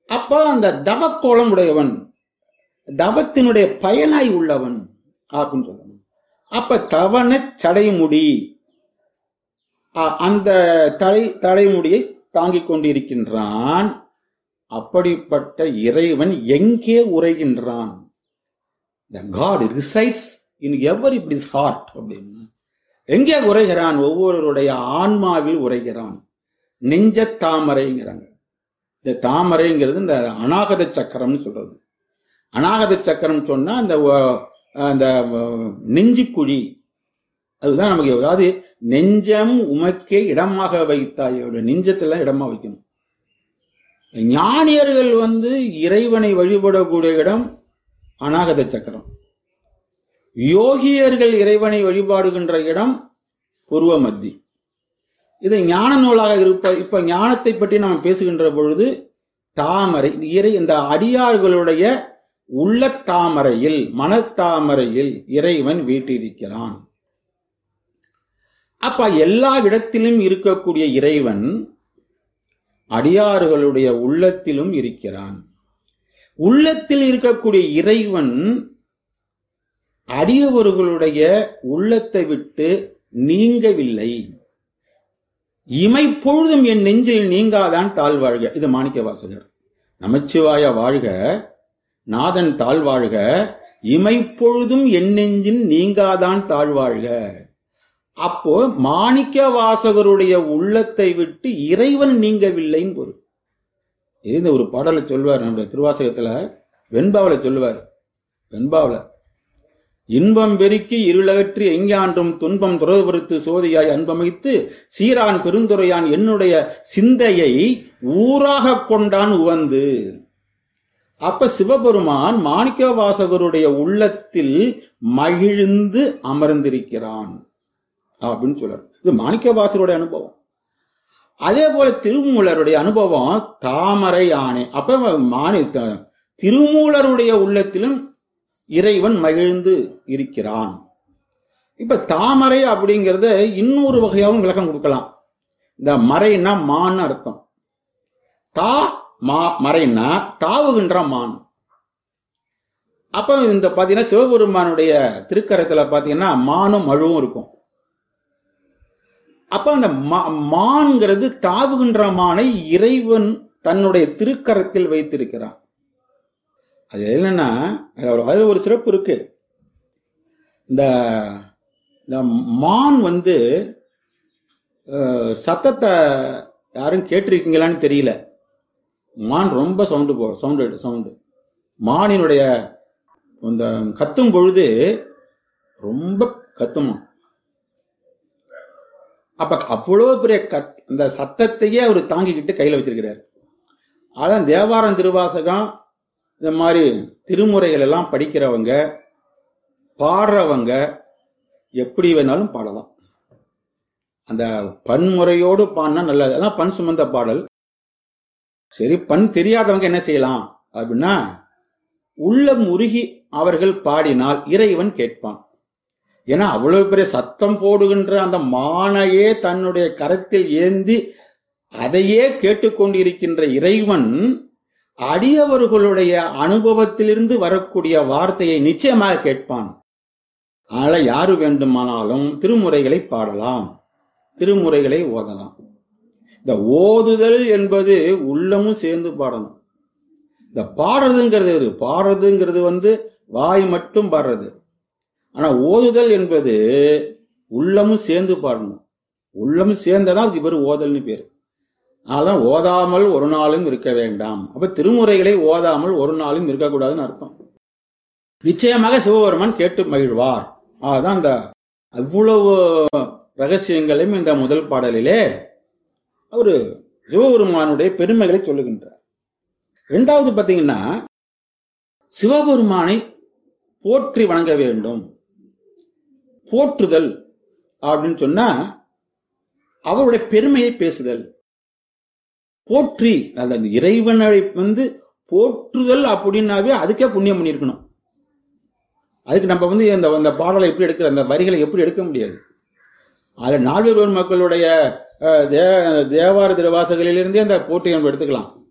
அப்ப அந்த தவக்கோலம் உடையவன், தவத்தினுடைய பயனாய் உள்ளவன் அப்படின்னு சொல்லணும். அப்ப தவண சடைமுடி, அந்த தலைமுடியை தாங்கிக் கொண்டிருக்கின்றான். அப்படிப்பட்ட இறைவன் எங்கே உரைகின்றான்? The God resides in everybody's heart அப்படின்னு. எங்கே உரைகிறான்? ஒவ்வொருவருடைய ஆன்மாவில் உரைகிறான். நெஞ்ச தாமரைங்கிறாங்க. இந்த தாமரைங்கிறது இந்த அநாகத சக்கரம்னு சொல்றது. அநாகத சக்கரம் சொன்னா அந்த நெஞ்சு குழி, அதுதான் நமக்கு. அதாவது நெஞ்சம் உமக்கே இடமாக வைத்தாயோட நெஞ்சத்துல இடமா வைக்கணும். ஞானியர்கள் இறைவனை வழிபடக்கூடிய இடம் அநாகத சக்கரம். யோகியர்கள் இறைவனை வழிபாடுகின்ற இடம் பூர்வ மத்தி. இது ஞான நூலாக இப்ப ஞானத்தை பற்றி நாம் பேசுகின்ற பொழுது தாமரை, இந்த அடியார்களுடைய உள்ள தாமரையில், மனத்தாமரையில் இறைவன் வீட்டிருக்கிறான். அப்ப எல்லா இடத்திலும் இருக்கக்கூடிய இறைவன் அடியார்களுடைய உள்ளத்திலும் இருக்கிறான். உள்ளத்தில் இருக்கக்கூடிய இறைவன் அடியவர்களுடைய உள்ளத்தை விட்டு நீங்கவில்லை. இமைப்பொழுதும் என் நெஞ்சில் நீங்காதான் தாழ்வாழ்க. இது மாணிக்க வாசகர். நமச்சிவாய வாழ்க, நாதன் தாழ்வாழ்க, இமைப்பொழுதும் என் நெஞ்சில் நீங்காதான் தாழ்வாழ்க. அப்போ மாணிக்க வாசகருடைய உள்ளத்தை விட்டு இறைவன் நீங்கவில்லைன்னு பொருள். இந்த ஒரு பாடலை சொல்வார் நம்முடைய திருவாசகத்துல, வெண்பாவல சொல்லுவார். வெண்பாவல இன்பம் பெருக்கி இருளகற்றி எங்காண்டும் துன்பம் துறவுறுத்து சோதியாய் அன்பமைத்து சீரான் பெருந்துரையான் என்னுடைய சிந்தையை ஊராக கொண்டான் உவந்து. அப்ப சிவபெருமான் மாணிக்க வாசகருடைய உள்ளத்தில் மகிழ்ந்து அமர்ந்திருக்கிறான் அப்படின்னு சொல்றார். இது மாணிக்க வாசகருடைய அனுபவம். அதே போல திருமூலருடைய அனுபவம் தாமரை ஆணை. அப்ப திருமூலருடைய உள்ளத்திலும் இறைவன் மகிழ்ந்து இருக்கிறான். இப்ப தாமரை அப்படிங்கறத இன்னொரு வகையாகவும் விளக்கம் கொடுக்கலாம். இந்த மறைன்னா மான் அர்த்தம். மறைன்னா தாவுகின்ற மான். அப்ப இந்த பாத்தீங்கன்னா சிவபெருமானுடைய திருக்கரத்துல பாத்தீங்கன்னா மானும் மழுவும் இருக்கும். அப்ப அந்த மான்கிறது தாவுகின்ற மானை இறைவன் தன்னுடைய திருக்கரத்தில் வைத்திருக்கிறான். அது என்னன்னா, அது ஒரு சிறப்பு இருக்கு. இந்த மான் சத்தத்தை யாரும் கேட்டிருக்கீங்களான்னு தெரியல. மான் ரொம்ப சவுண்டு. மானினுடைய இந்த கத்தும் பொழுது ரொம்ப கத்துமா. அப்ப அவ்வளவு பெரிய இந்த சத்தத்தையே அவர் தாங்கிக்கிட்டு கையில வச்சிருக்கிறார். அதான் தேவாரம் திருவாசகம் இந்த மாதிரி திருமுறைகள் எல்லாம் படிக்கிறவங்க, பாடுறவங்க எப்படி வேணாலும் பாடலாம். அந்த பன்முறையோடு பாடினா நல்லது. அதான் பண் சுமந்த பாடல். சரி, பண் தெரியாதவங்க என்ன செய்யலாம் அப்படின்னா, உள்ளம் உருகி அவர்கள் பாடினால் இறைவன் கேட்பான். ஏன்னா அவ்வளவு பெரிய சத்தம் போடுகின்ற அந்த மானையே தன்னுடைய கரத்தில் ஏந்தி அதையே கேட்டுக்கொண்டிருக்கின்ற இறைவன் அடியவர்களுடைய அனுபவத்திலிருந்து வரக்கூடிய வார்த்தையை நிச்சயமாக கேட்பான். அதனால யாரு வேண்டுமானாலும் திருமுறைகளை பாடலாம், திருமுறைகளை ஓதலாம். இந்த ஓதுதல் என்பது உள்ளமும் சேர்ந்து பாடணும். இந்த பாடுறதுங்கிறது வாய் மட்டும் பாடுறது. ஆனா ஓதுதல் என்பது உள்ளமும் சேர்ந்து பாடணும். உள்ளமும் சேர்ந்ததான் அதுக்கு பேரு ஓதல்னு பேரு. அதனால ஓதாமல் ஒரு நாளும் இருக்க வேண்டாம். அப்ப திருமுறைகளை ஓதாமல் ஒரு நாளும் இருக்கக்கூடாதுன்னு அர்த்தம். நிச்சயமாக சிவபெருமான் கேட்டு மகிழ்வார். அதுதான் இந்த அவ்வளவு ரகசியங்களையும் இந்த முதல் பாடலிலே அவரு சிவபெருமானுடைய பெருமைகளை சொல்லுகின்றார். இரண்டாவது பாத்தீங்கன்னா, சிவபெருமானை போற்றி வணங்க வேண்டும். போற்றுதல் அப்படின்னு சொன்னா அவருடைய பெருமையை பேசுதல். போற்றி அந்த இறைவனை போற்றுதல் அப்படின்னாவே அதுக்கே புண்ணியம் பண்ணியிருக்கணும். அதுக்கு நம்ம அந்த பாடலை எப்படி எடுக்கிற, அந்த வரிகளை எப்படி எடுக்க முடியாது. அதுல நால்வர் மக்களுடைய தேவார திருவாசகளிலிருந்தே அந்த போற்றி நம்ம எடுத்துக்கலாம்.